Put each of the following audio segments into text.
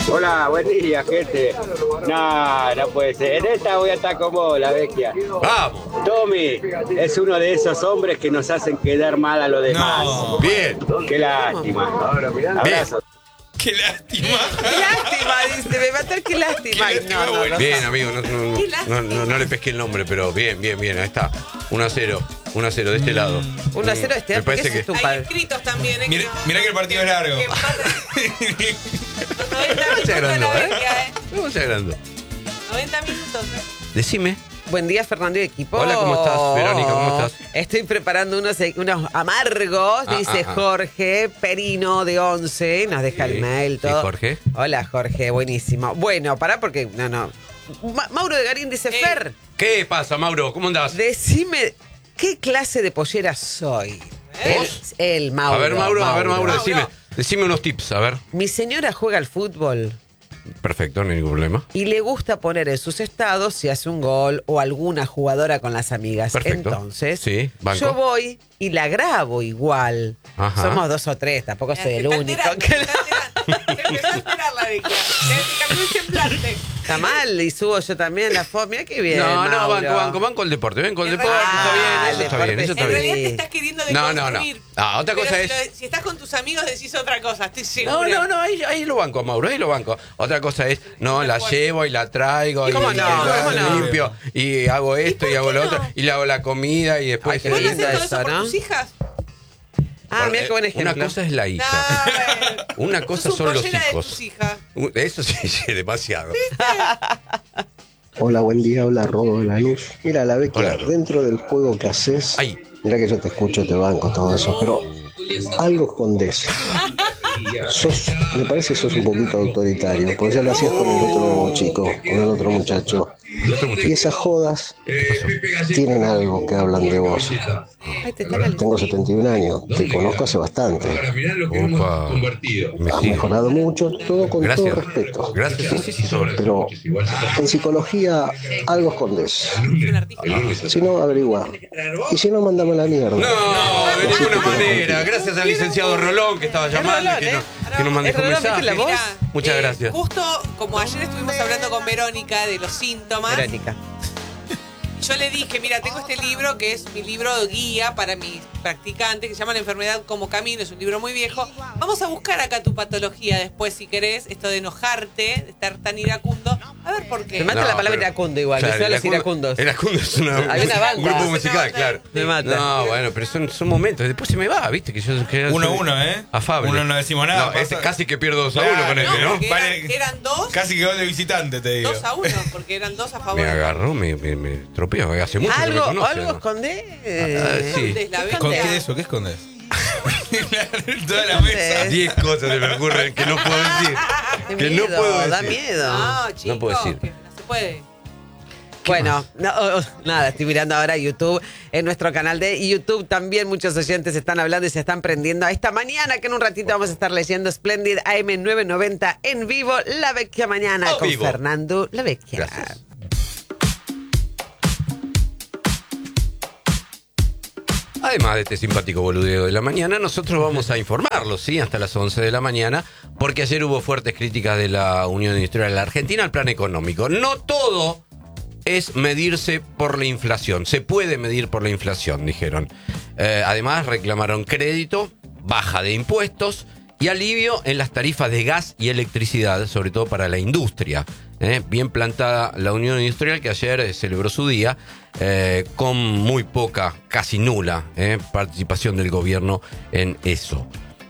Hola, buen día, gente. No, no puede ser. En esta voy a estar con vos, la vecchia. ¡Vamos! Tommy es uno de esos hombres que nos hacen quedar mal a los demás. No. Bien. Qué lástima. Abrazo. ¡Qué lástima! ¡Qué lástima! Dice, me matar, qué lástima. Qué lástima, bueno. Bien, amigo, Qué lástima. no le pesqué el nombre, pero bien, ahí está. 1-0 de este lado. 1-0 este Me año, parece ¿qué que es tu Hay padre? inscritos también, Mirá, mirá que el partido es largo. Que empatan. 90 No se minutos agrandó, la ¿eh? vecchia, ¿Cómo se agrandó? 90 minutos. Decime. Buen día, Fernando y equipo. Hola, ¿cómo estás? Verónica, ¿cómo estás? Estoy preparando unos amargos, dice Jorge Perino de 11. Nos deja Sí. el mail Sí, todo. Jorge. Hola, Jorge, buenísimo. Bueno, pará porque, no. Mauro de Garín dice, Fer, ¿Qué pasa, Mauro? ¿Cómo andás? decime, ¿qué clase de pollera soy? ¿Vos? El Mauro. A ver, Mauro, Mauro. decime unos tips, a ver. Mi señora juega al fútbol Perfecto, no hay ningún problema. y le gusta poner en sus estados si hace un gol o alguna jugadora con las amigas. Perfecto. Entonces, Sí, banco. yo voy y la grabo igual. Ajá. Somos 2 o 3, tampoco soy el único. Se empezó a esperar la vecchia. Se cambió el semblante. Está mal, y subo yo también la foto. Mira qué bien. No, Mauro. banco el deporte, vengo el En deporte, realidad- eso está bien, eso está En bien. realidad te estás queriendo No. deconstruir. Otra Pero cosa si es... si estás con tus amigos decís otra cosa, estoy segura. No, ahí lo banco, Mauro, ahí lo banco. Otra cosa es, no, la llevo y la traigo y ¿Cómo no? la ¿Cómo no? limpio y hago esto y por hago qué lo no? otro y le hago la comida y después... Ay, qué ¿Vos no lindo haces todo eso, eso por ¿no? tus hijas? Ah, mira qué buen ejemplo. Una cosa es la hija, una cosa Sos un son los pollera de hijos. tus hijas. Eso sí, demasiado. Hola, buen día, hola Rodo de la Luz. Mira, la vecchia, Hola. dentro del juego que haces, Ay. mira que yo te escucho, te banco, todo eso, pero algo escondes. Me parece que sos un poquito autoritario, porque ya lo hacías con el otro chico, con el otro muchacho. Y esas jodas tienen algo que hablan de vos. Ay, te está calentando. Tengo 71 años, te conozco hace bastante. Opa, me Has sigue. mejorado mucho, todo con Gracias. todo respeto. Gracias, sí, sobre. Pero en psicología algo escondes. Un artista. Si no, averigua. Y si no, mandame la mierda. No, de ninguna manera. Gracias al licenciado Rolón que estaba llamando y que nos mandó ¿Es un Rolón, mensaje. viste la voz? Mirá, Muchas gracias. Justo como ayer estuvimos hablando con Verónica de los síntomas, Verónica. yo le dije, mira, tengo este libro que es mi libro guía para mis practicantes, que se llama La enfermedad como camino, es un libro muy viejo. Vamos a buscar acá tu patología después, si querés, esto de enojarte, de estar tan iracundo. A ver por qué. Me mata la palabra iracundo igual, que son los iracundos. Iracundo es Hay una banda. un grupo Es musical, una banda. claro. Me mata. No, bueno, pero son momentos. Después se me va, ¿viste? Que yo 1-1, ¿eh? afable. Uno no decimos nada, No, pasa- casi que pierdo 2-1 Claro. con este, ¿no? porque Vale. eran dos, Casi que gol de visitante, te digo. 2-1, porque eran dos a favor. Me agarró, me tropeó. Hace mucho que me Algo conoce. algo ¿no? escondés. Sí. ¿Dónde la ¿Con vecchia? qué de eso? ¿Qué escondes? Toda la ¿Dónde? mesa. 10 cosas se me ocurren que no puedo decir. Qué Que miedo, no puedo decir. da miedo. No, chicos, puedo decir. que no se puede. Bueno, nada, estoy mirando ahora YouTube. En nuestro canal de YouTube también muchos oyentes están hablando y se están prendiendo a esta mañana, que en un ratito vamos a estar leyendo Splendid AM990 en vivo, La Vecchia Mañana, con vivo. Fernando La Vecchia. Gracias. Además de este simpático boludeo de la mañana, nosotros vamos a informarlos, ¿sí? Hasta las 11 de la mañana, porque ayer hubo fuertes críticas de la Unión Industrial de la Argentina al plan económico. No todo es medirse por la inflación. Se puede medir por la inflación, dijeron. Además, reclamaron crédito, baja de impuestos y alivio en las tarifas de gas y electricidad, sobre todo para la industria. Bien plantada la Unión Industrial, que ayer celebró su día, con muy poca, casi nula, participación del gobierno en eso.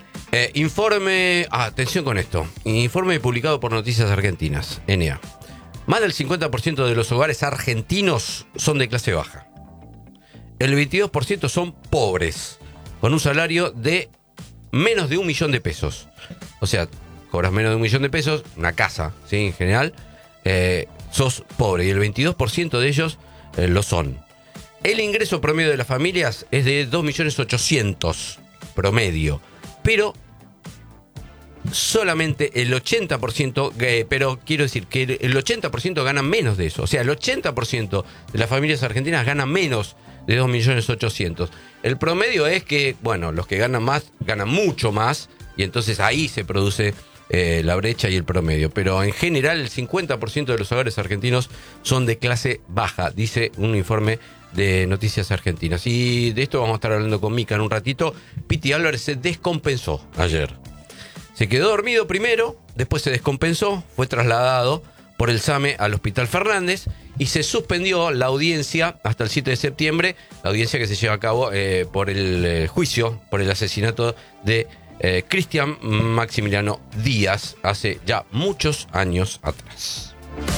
Atención con esto, informe publicado por Noticias Argentinas, NA. Más del 50% de los hogares argentinos son de clase baja. El 22% son pobres, con un salario de menos de 1 millón de pesos. O sea, cobras menos de 1 millón de pesos, una casa, ¿sí? En general, sos pobre. Y el 22% de ellos lo son. El ingreso promedio de las familias es de 2.800.000 promedio. Pero solamente el 80%, pero quiero decir que el 80% ganan menos de eso. O sea, el 80% de las familias argentinas ganan menos de 2.800.000. El promedio es que, bueno, los que ganan más, ganan mucho más, y entonces ahí se produce la brecha y el promedio. Pero en general el 50% de los hogares argentinos son de clase baja, dice un informe de Noticias Argentinas. Y de esto vamos a estar hablando con Mica en un ratito. Piti Álvarez se descompensó ayer. Se quedó dormido primero, después se descompensó, fue trasladado por el SAME al Hospital Fernández y se suspendió la audiencia hasta el 7 de septiembre, la audiencia que se lleva a cabo por el juicio, por el asesinato de Cristian Maximiliano Díaz hace ya muchos años atrás.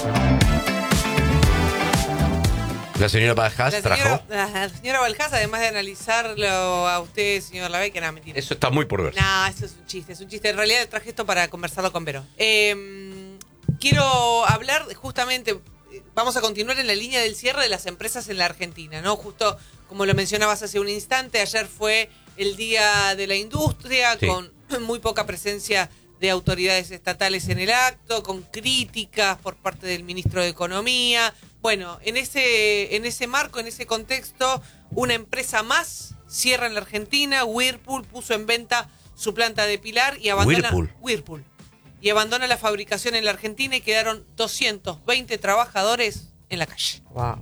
La señora Baljás trajo. La señora Baljás, además de analizarlo a usted, señor Lavey, que nada, mentira. Eso está muy por ver. No, eso es un chiste, es un chiste. En realidad traje esto para conversarlo con Vero. Quiero hablar justamente, vamos a continuar en la línea del cierre de las empresas en la Argentina, ¿no? Justo como lo mencionabas hace un instante, ayer fue el Día de la Industria, sí, con muy poca presencia de autoridades estatales en el acto, con críticas por parte del ministro de Economía. Bueno, en ese marco, en ese contexto, una empresa más cierra en la Argentina. Whirlpool puso en venta su planta de Pilar y abandona Whirlpool. Y abandona la fabricación en la Argentina y quedaron 220 trabajadores en la calle. Wow.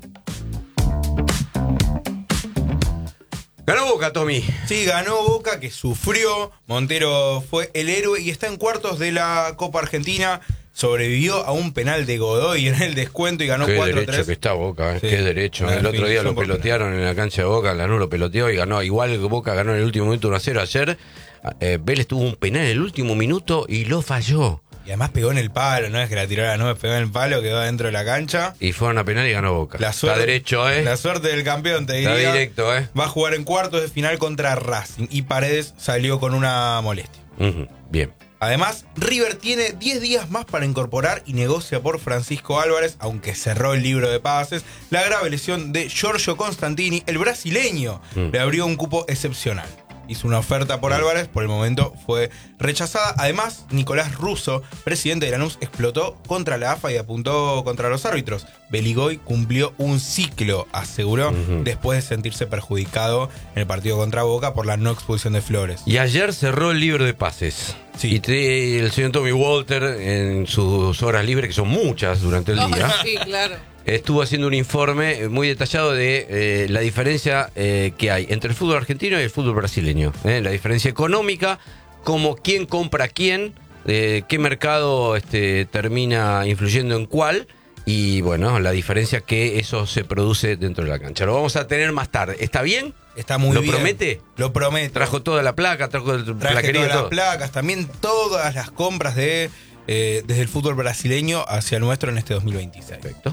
Ganó Boca, Tommy. Sí, ganó Boca, que sufrió. Montero fue el héroe y está en cuartos de la Copa Argentina. Sobrevivió a un penal de Godoy en el descuento y ganó 4-3. Qué derecho que está Boca, Sí, qué derecho. El otro día lo pelotearon en la cancha de Boca, Lanús lo peloteó y ganó. Igual que Boca ganó en el último minuto 1-0 ayer. Vélez tuvo un penal en el último minuto y lo falló. Y además pegó en el palo, no es que la tiró a la nube, pegó en el palo, quedó dentro de la cancha. Y fueron a penal y ganó Boca. Está derecho, La suerte del campeón, te diría. Está directo, Va a jugar en cuartos de final contra Racing y Paredes salió con una molestia. Bien. Además, River tiene 10 días más para incorporar y negocia por Francisco Álvarez, aunque cerró el libro de pases. La grave lesión de Giorgio Constantini, el brasileño, le abrió un cupo excepcional. Hizo una oferta por Álvarez, por el momento fue rechazada. Además, Nicolás Russo, presidente de Lanús, explotó contra la AFA y apuntó contra los árbitros. Beligoy cumplió un ciclo, aseguró, después de sentirse perjudicado en el partido contra Boca por la no expulsión de Flores. Y ayer cerró el libro de pases. Sí. Y el señor Tommy Walter, en sus horas libres, que son muchas durante el día, Sí, claro. estuvo haciendo un informe muy detallado de la diferencia que hay entre el fútbol argentino y el fútbol brasileño. La diferencia económica, como quién compra quién, qué mercado termina influyendo en cuál. Y bueno, la diferencia que eso se produce dentro de la cancha. Lo vamos a tener más tarde. ¿Está bien? Está muy bien. ¿Lo promete? Lo prometo. Trajo toda la placa, trajo el plaquería, todas todo. las placas, también todas las compras desde el fútbol brasileño hacia el nuestro en este 2026. Perfecto.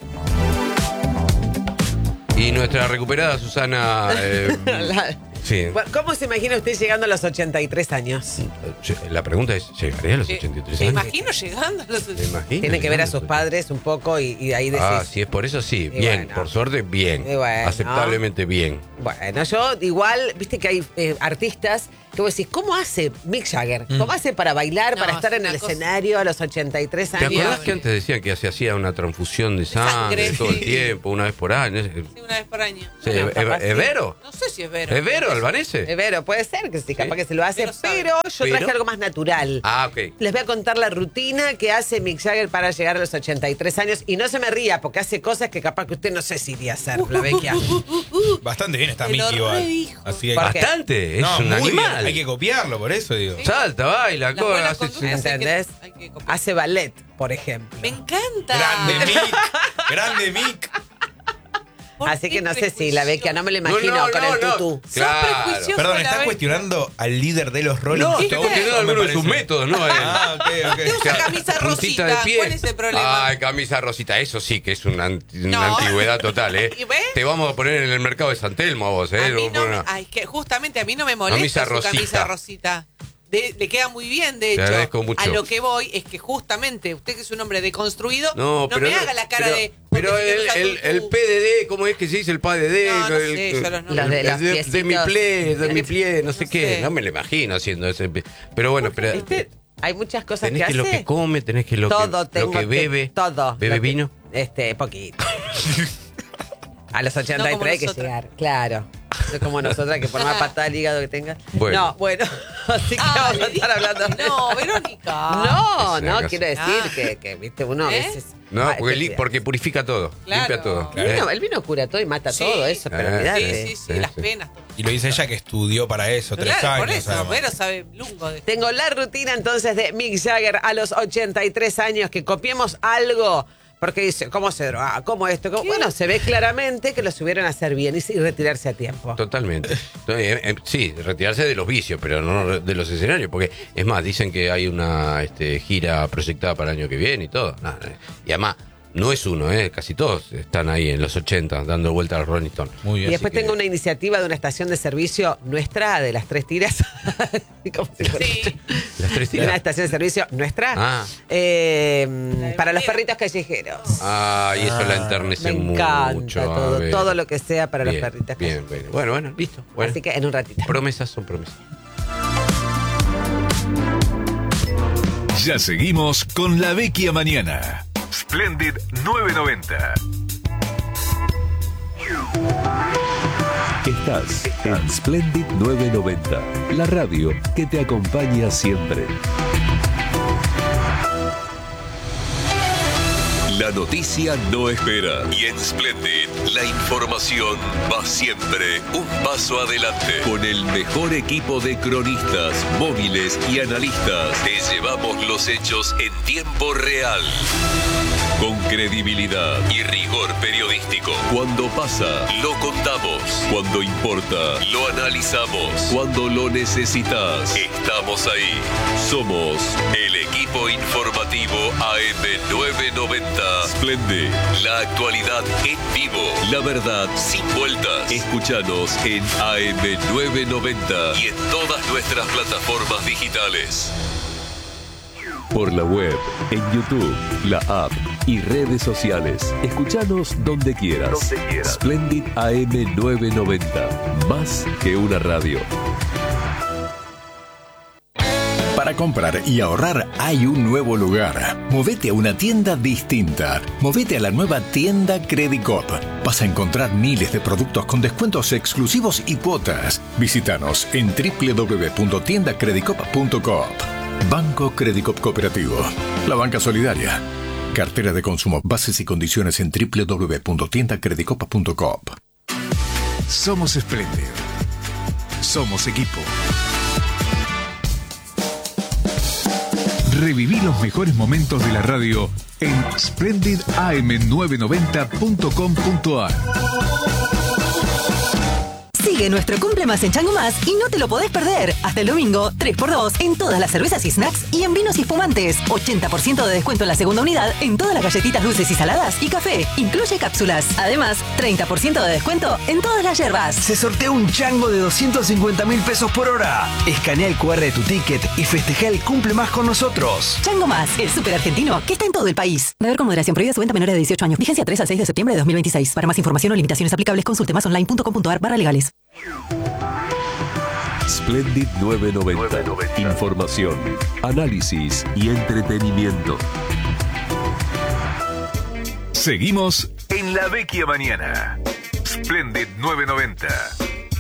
Y nuestra recuperada Susana... sí. ¿Cómo se imagina usted llegando a los 83 años? La pregunta es, ¿llegaré a los 83 Me años? imagino llegando a los ¿Te imaginas? Tiene que ver a sus padres un poco y ahí decís... Ah, si es por eso, sí. Y Bien, bueno. por suerte, bien. Y bueno. Aceptablemente bien. Bueno, yo igual, viste que hay artistas que vos decís, ¿cómo hace Mick Jagger? ¿Cómo hace para bailar, No, para estar es en una el cosa- escenario a los 83 ¿Te años? acordás que antes decían que se hacía una transfusión de sangre sangre, todo el sí. tiempo, una vez por año? Sí, una vez por año. Sí, Bueno, capaz sí. ¿Es Vero? No sé si es Vero. ¿Es Vero, Albanese? Vero, puede ser que sí, capaz que se lo hace, Vero sabe. pero yo traje algo más natural. Ah, ok. Les voy a contar la rutina que hace Mick Jagger para llegar a los 83 años. Y no se me ría, porque hace cosas que capaz que usted no sé si iría a hacer, la vecchia. Bastante bien está Te lo Mickey igual. redijo. Así que ¿Por qué? Bastante, es No, un muy bien. animal. Hay que copiarlo, por eso digo. Sí. Salta, baila, Las buenas hace- conductas ¿Entendés? hay que copiar. Hace ballet, por ejemplo. Me encanta. Grande Mick. Grande Mick. ¿Por Así qué que no sé si la vecchia, no me lo No, imagino no, con no, el no. tutú. Claro. prejuicioso. Perdón, la ¿estás vez. cuestionando al líder de los Rolling No, Stones? está cuestionando Me algunos de sus parece. métodos, ¿no? Ah, ok, ¿Por qué ok. usa camisa Puntita rosita? de pie. ¿Cuál es el problema? Ay, camisa rosita, eso sí que es una No. antigüedad total, ¿eh? ¿Y ves? Te vamos a poner en el mercado de San Telmo a vos, ¿eh? A mí no, Una- ay, que justamente a mí no me Camisa molesta su rosita. camisa rosita. Le queda muy bien, de Te hecho. agradezco mucho. A lo que voy es que justamente usted que es un hombre deconstruido, No, pero me haga la cara pero- de... Pero porque si usa el tutú. PDD, ¿cómo es que se dice el PDD? No, no El- sé, yo los nombres. Los de los de mi ple, de mi plie, no sé No qué. sé. No me lo imagino haciendo ese. Pero bueno, pero. ¿Viste? Hay muchas cosas Tenés que que hace. lo que come, tenés que lo Todo que, lo tengo que bebe. todo. ¿Bebe Lo que- vino? Poquito. A los No 83 como hay que nosotras. llegar, claro. No como nosotras, que por más patada al hígado que tengas. Bueno. No, bueno. Así que vamos a estar hablando de No, Verónica. No, Sí, no, acá quiero sí. decir que viste, uno a ¿Eh? veces... No, Ah, porque purifica todo, Claro. limpia todo. el vino cura todo y mata Sí. todo eso, pero Sí, olvidate. Sí, Sí, las sí. penas. todo. Y lo dice ella que estudió para eso, 3 Claro, años. por eso, además. Vero sabe lungo de Tengo la rutina entonces de Mick Jagger a los 83 años, que copiemos algo, porque dice, ¿cómo se droga? ¿Cómo esto? Bueno, se ve claramente que lo subieron a hacer bien y retirarse a tiempo. Totalmente. Sí, retirarse de los vicios, pero no de los escenarios, porque es más, dicen que hay una gira proyectada para el año que viene y todo. Y además, no es uno, casi todos están ahí en los 80 dando vuelta al Rolling Stone. Muy Y bien. después Así que- tengo una iniciativa de una estación de servicio nuestra, de las 3 tiras. ¿Cómo se llama? Sí. Las 3 De una tiras. estación de servicio nuestra. Ah. Para los bandera. perritos callejeros. Ah, y eso la enternece Me mucho. encanta todo, a ver. todo lo que sea para los Bien, perritos bien, callejeros. bien. Bueno, listo. Bueno. Así que en un ratito. Promesas son promesas. Ya seguimos con La Vecchia Mañana. Splendid 990. Estás en Splendid 990, la radio que te acompaña siempre. La noticia no espera. Y en Splendid, la información va siempre un paso adelante. Con el mejor equipo de cronistas, móviles y analistas, te llevamos los hechos en tiempo real. Con credibilidad y rigor periodístico. Cuando pasa, lo contamos. Cuando importa, lo analizamos. Cuando lo necesitas, estamos ahí. Somos el equipo informativo AM990. Splendid, la actualidad en vivo. La verdad sin vueltas. Escúchanos en AM990 y en todas nuestras plataformas digitales. Por la web, en YouTube, la app y redes sociales. Escúchanos donde quieras. Splendid AM990. Más que una radio. Para comprar y ahorrar hay un nuevo lugar. Movete a una tienda distinta. Movete a la nueva tienda Credicop. Vas a encontrar miles de productos con descuentos exclusivos y cuotas. Visítanos en www.tiendacredicop.coop. Banco Credicop Cooperativo. La banca solidaria. Cartera de consumo. Bases y condiciones en www.tiendacredicop.coop. Somos Splendid. Somos equipo. Reviví los mejores momentos de la radio en splendidam990.com.ar. Sigue nuestro Cumple Más en Chango Más y no te lo podés perder. Hasta el domingo, 3x2 en todas las cervezas y snacks y en vinos y espumantes. 80% de descuento en la segunda unidad en todas las galletitas dulces y saladas y café. Incluye cápsulas. Además, 30% de descuento en todas las hierbas. Se sortea un chango de 250.000 pesos por hora. Escanea el QR de tu ticket y festeja el Cumple Más con nosotros. Chango Más, el súper argentino que está en todo el país. Beber con moderación. Prohibida su venta a menores de 18 años. Vigencia 3 al 6 de septiembre de 2026. Para más información o limitaciones aplicables, consulte másonline.com.ar/legales. Splendid 990. Información, análisis y entretenimiento. Seguimos en La Vecchia Mañana. Splendid 990.